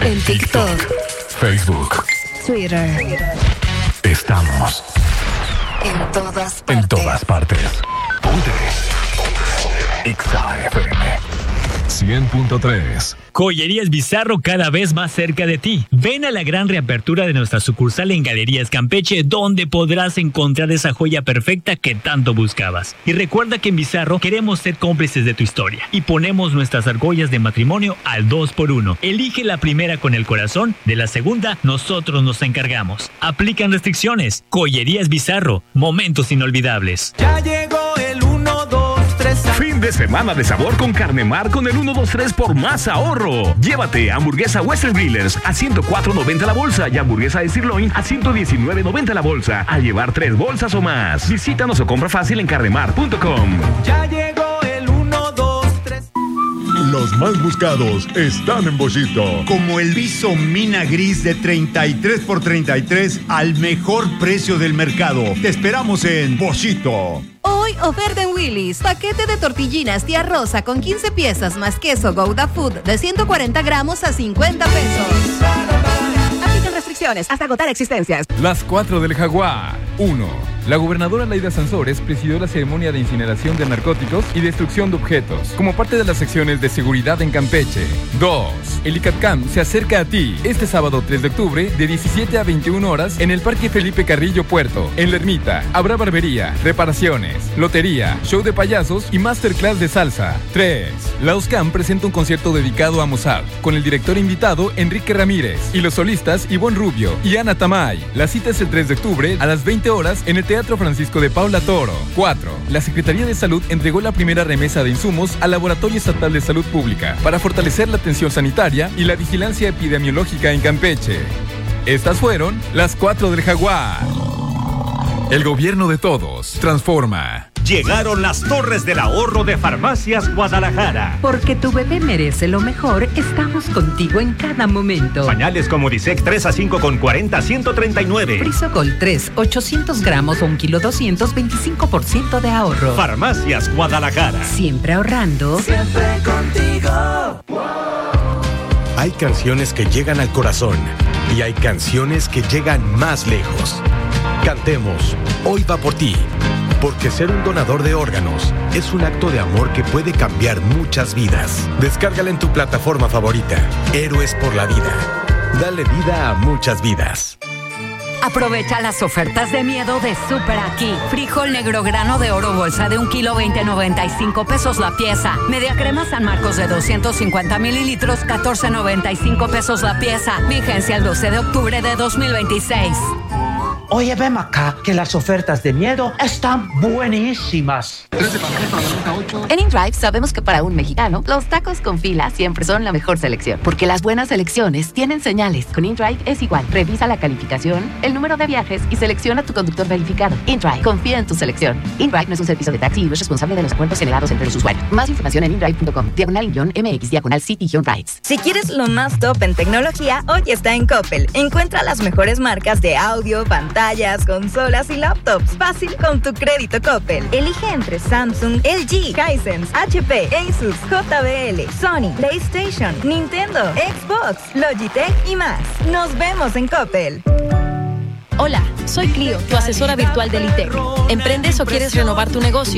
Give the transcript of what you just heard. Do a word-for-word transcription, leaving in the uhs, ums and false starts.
En TikTok, Facebook, Twitter. Estamos en todas partes. En todas partes. Ponte. Exa F M cien punto tres. Joyerías Bizarro, cada vez más cerca de ti. Ven a la gran reapertura de nuestra sucursal en Galerías Campeche, donde podrás encontrar esa joya perfecta que tanto buscabas. Y recuerda que en Bizarro queremos ser cómplices de tu historia y ponemos nuestras argollas de matrimonio al dos por uno. Elige la primera con el corazón, de la segunda nosotros nos encargamos. Aplican restricciones. Joyerías Bizarro, momentos inolvidables. Ya llegó el uno, dos, tres. Fin de semana de sabor con Carne Mar con el uno, dos, tres por más ahorro. Llévate hamburguesa Western Grillers a ciento cuatro noventa la bolsa y hamburguesa de sirloin a ciento diecinueve noventa la bolsa. A llevar tres bolsas o más. Visítanos o compra fácil en carnemar punto com. Ya llegó el uno, dos, tres. Los más buscados están en Bollito. Como el Viso Mina Gris de treinta y tres por treinta y tres al mejor precio del mercado. Te esperamos en Bollito. Hoy oferta en Willy's. Paquete de tortillinas tía Rosa con quince piezas más queso Gouda Food de ciento cuarenta gramos a cincuenta pesos. Aplican restricciones hasta agotar existencias. Las cuatro del Jaguar. uno. La gobernadora Laida Sansores presidió la ceremonia de incineración de narcóticos y destrucción de objetos, como parte de las secciones de seguridad en Campeche. dos. El ICATCAM se acerca a ti este sábado tres de octubre de diecisiete a veintiuna horas en el Parque Felipe Carrillo Puerto. En la Ermita habrá barbería, reparaciones, lotería, show de payasos y masterclass de salsa. tres. La OSCAM presenta un concierto dedicado a Mozart, con el director invitado Enrique Ramírez y los solistas Ivonne Rubio y Ana Tamay. La cita es el tres de octubre a las veinte horas en el Teatro Francisco de Paula Toro. cuatro. La Secretaría de Salud entregó la primera remesa de insumos al Laboratorio Estatal de Salud Pública para fortalecer la atención sanitaria y la vigilancia epidemiológica en Campeche. Estas fueron las cuatro del Jaguar. El gobierno de todos transforma. Llegaron las Torres del Ahorro de Farmacias Guadalajara. Porque tu bebé merece lo mejor, estamos contigo en cada momento. Pañales como Disex tres a cinco con cuarenta a ciento treinta y nueve. Frisocol tres, ochocientos gramos o un kilo doscientos, veinticinco por ciento de ahorro. Farmacias Guadalajara. Siempre ahorrando. Siempre contigo. Hay canciones que llegan al corazón y hay canciones que llegan más lejos. Cantemos Hoy va por ti. Porque ser un donador de órganos es un acto de amor que puede cambiar muchas vidas. Descárgala en tu plataforma favorita. Héroes por la vida. Dale vida a muchas vidas. Aprovecha las ofertas de miedo de Super Aquí. Frijol negro grano de oro bolsa de un kilo veinte noventa y cinco pesos la pieza. Media crema San Marcos de doscientos cincuenta mililitros, catorce noventa y cinco pesos la pieza. Vigencia el doce de octubre de dos mil veintiséis. Oye, ven acá, que las ofertas de miedo están buenísimas. En InDrive sabemos que para un mexicano, los tacos con fila siempre son la mejor selección. Porque las buenas selecciones tienen señales. Con InDrive es igual. Revisa la calificación, el número de viajes y selecciona tu conductor verificado. InDrive, confía en tu selección. InDrive no es un servicio de taxi y no es responsable de los acuerdos generados entre los usuarios. Más información en indrive punto com, diagonal guión mx, diagonal city guión rides. Si quieres lo más top en tecnología, hoy está en Coppel. Encuentra las mejores marcas de audio, pantallas, consolas y laptops. Fácil con tu crédito Coppel. Elige entre Samsung, L G, Hisense, H P, Asus, J B L, Sony, PlayStation, Nintendo, Xbox, Logitech y más. Nos vemos en Coppel. Hola, soy Clio, tu asesora virtual del I T E C. ¿Emprendes o quieres renovar tu negocio?